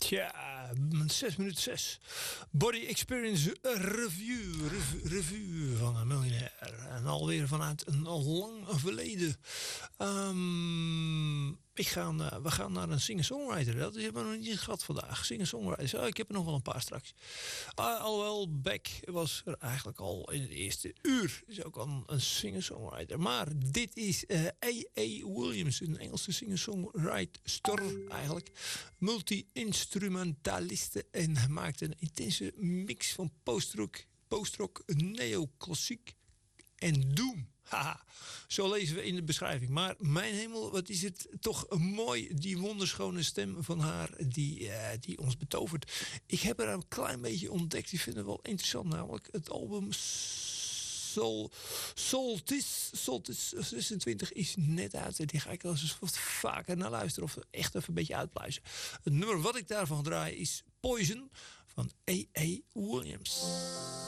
Tja, 6:06. Body Experience Review van een miljonair. En alweer vanuit een lang verleden. We gaan naar een singer-songwriter. Dat hebben we nog niet gehad vandaag. Singer-songwriters. Ik heb er nog wel een paar straks. Alhoewel, Beck was er eigenlijk al in het eerste uur. Is ook al een singer-songwriter. Maar dit is A.A. Williams. Een Engelse singer-songwriter eigenlijk. Multi-instrumentaliste. En maakt een intense mix van post-rock, neoclassiek en doom. Haha, zo lezen we in de beschrijving. Maar mijn hemel, wat is het toch mooi, die wonderschone stem van haar die ons betovert. Ik heb er een klein beetje ontdekt. Ik vind het wel interessant, namelijk het album Soltis 26 is net uit. En die ga ik wel eens wat vaker naar luisteren. Of echt even een beetje uitpluizen. Het nummer wat ik daarvan draai is Poison van A.A. Williams.